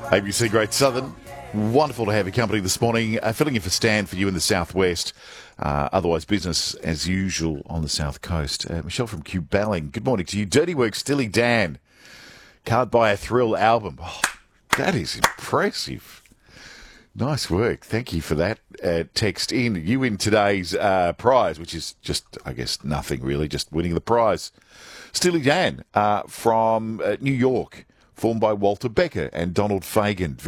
ABC Great Southern. Wonderful to have your company this morning. Filling in for Stan for you in the southwest. Otherwise, business as usual on the south coast. Michelle from Cuballing. Good morning to you. Dirty Work, Stilly Dan. Can't Buy a Thrill album. Oh, that is impressive. Nice work. Thank you for that. Text in. You win today's prize, which is just, I guess, nothing really, just winning the prize. Stilly Dan from New York, formed by Walter Becker and Donald Fagan.